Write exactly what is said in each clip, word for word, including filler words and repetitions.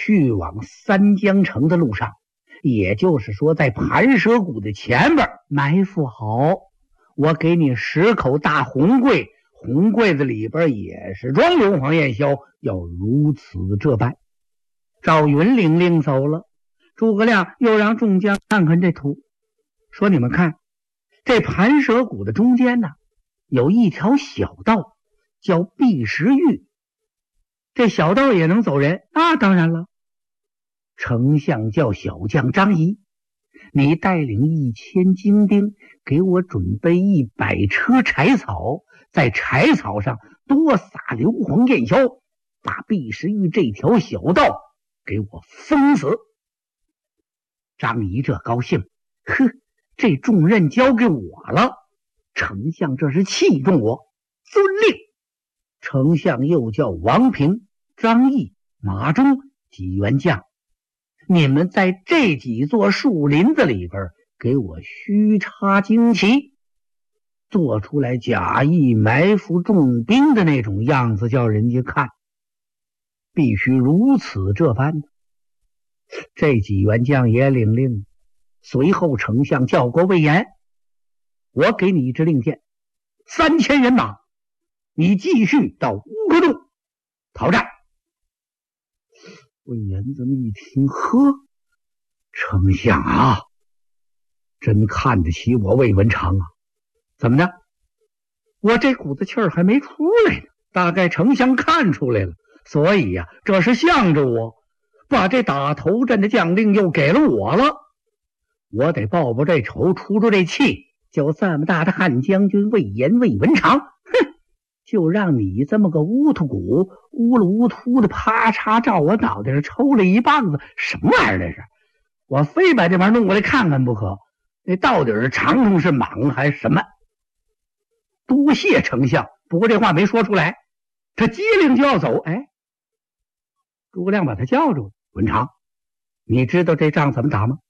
去往三江城的路上，也就是说在盘蛇谷的前边埋伏好。我给你十口大红柜，红柜子里边也是装硫磺焰硝，要如此这般。赵云领令走了，诸葛亮又让众将看看这图，说你们看，这盘蛇谷的中间呢，有一条小道，叫避石峪。这小道也能走人？那当然了。丞相叫小将张仪，你带领一千精兵，给我准备一百车柴草，在柴草上多撒硫磺焰硝，把避石峪这条小道给我封死。张仪这高兴，呵，这重任交给我了，丞相这是器重我，遵令。丞相又叫王平、张翼、马忠几员将，你们在这几座树林子里边给我虚插旌旗，做出来假意埋伏重兵的那种样子，叫人家看，必须如此这般。这几员将也领令。随后丞相叫过魏延，我给你一支令箭，三千人马，你继续到乌柯洞讨战。魏延这么一听，呵，丞相啊，真看得起我魏文长啊！怎么的？我这股子气儿还没出来呢，大概丞相看出来了，所以呀、啊，这是向着我，把这打头阵的将令又给了我了。我得报报这仇，出出这气，就这么大的汉将军魏延、魏文长，哼，就让你这么个乌秃骨乌了乌秃的啪嚓照我脑袋上抽了一棒子，什么玩意儿这是？我非把这玩意儿弄过来看看不可，那到底是长虫是蟒还是什么？多谢丞相，不过这话没说出来，他接令就要走。哎，诸葛亮把他叫住，文长，你知道这仗怎么打吗？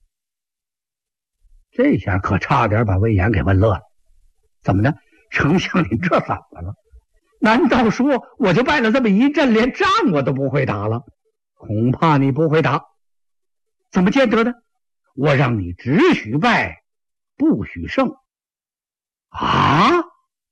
这下可差点把魏延给问乐了。怎么的？丞相你这怎么了？难道说我就败了这么一阵，连仗我都不会打了？恐怕你不会打。怎么见得呢？我让你只许败不许胜。啊！哎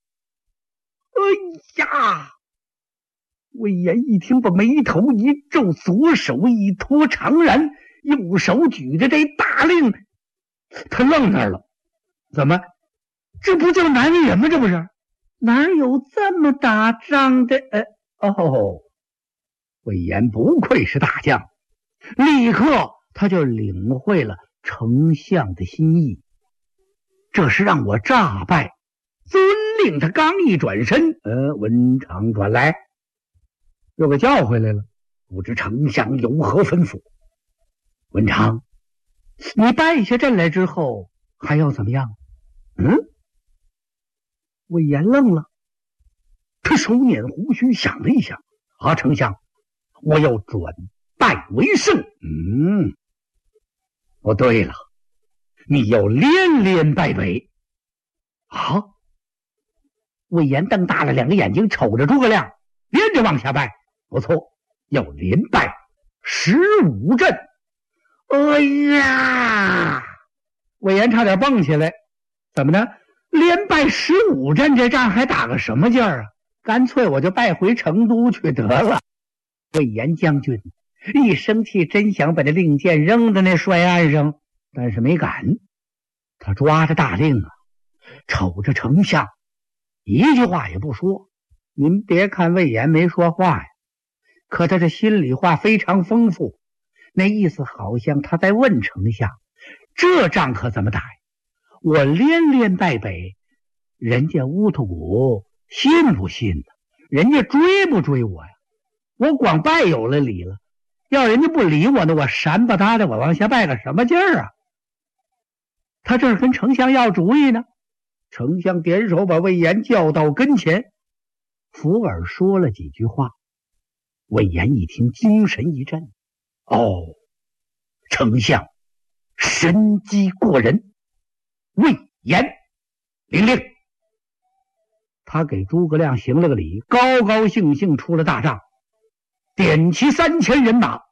呀！魏延一听，把眉头一皱，左手一托长髯，右手举着这大令，他愣那儿了。怎么？这不叫男人吗？这不是？哪有这么打仗的？呃，哦，魏延不愧是大将，立刻他就领会了丞相的心意，这是让我诈败。遵令。他刚一转身，呃，文长转来，又给叫回来了。不知丞相有何吩咐？文长，你败下阵来之后还要怎么样？嗯？魏延愣了，他手捻胡须想了一想，啊，丞相，我要转败为胜。嗯，不对了，你要连连败北。啊！魏延瞪大了两个眼睛，瞅着诸葛亮，连着往下拜。不错，要连败十五阵。哎呀！魏延差点蹦起来。怎么呢？连败十五阵，这仗还打个什么劲儿啊？干脆我就败回成都去得了。魏延将军一生气，真想把这令箭扔在那帅岸上，但是没敢。他抓着大令啊，瞅着丞相，一句话也不说。您别看魏延没说话呀，可他这心里话非常丰富，那意思好像他在问丞相，这仗可怎么打呀？我连连败北，人家乌头谷信不信呢？人家追不追我呀？我光败有了理了，要人家不理我呢，我闪吧嗒的，我往下败个什么劲儿啊？他这是跟丞相要主意呢。丞相点手把魏延叫到跟前，伏耳说了几句话。魏延一听，精神一振，哦，丞相神机过人。魏延领令，他给诸葛亮行了个礼，高高兴兴出了大帐，点齐三千人马，